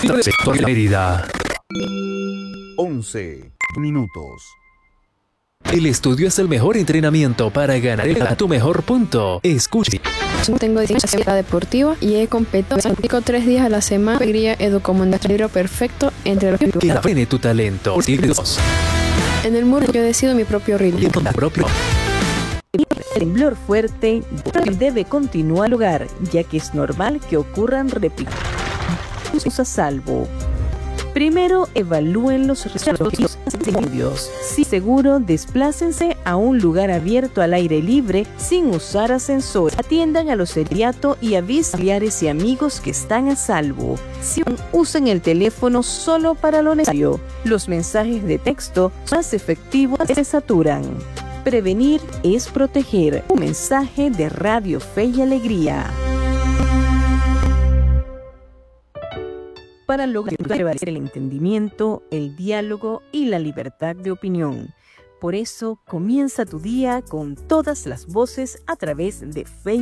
Sector Mérida. 11 minutos. El estudio es el mejor entrenamiento para ganar a tu mejor punto. Escuche. Tengo disciplina deportiva y he competido 3 días a la semana. Alegría Educomunidad, libro perfecto entre los Que frene tu talento. En el muro yo decido mi propio ritmo. El temblor fuerte debe continuar al lugar, ya que es normal que ocurran réplicas a salvo. Primero, evalúen los resultados. Si seguro, desplácense a un lugar abierto al aire libre sin usar ascensor. Atiendan a los inmediato y avisen a familiares y amigos que están a salvo. Si usen el teléfono solo para lo necesario. Los mensajes de texto más efectivos se saturan. Prevenir es proteger. Un mensaje de Radio Fe y Alegría. Para lograr prevalecer el entendimiento, el diálogo y la libertad de opinión. Por eso, comienza tu día con todas las voces a través de Fe